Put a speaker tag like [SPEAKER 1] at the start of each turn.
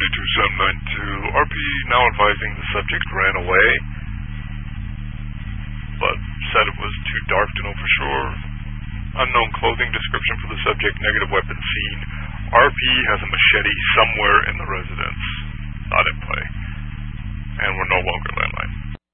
[SPEAKER 1] 22792, RP now advising the subject ran away, but said it was too dark to know for sure. Unknown clothing description for the subject, negative weapon seen. RP has a machete somewhere in the residence, not in play, and we're no longer landlords.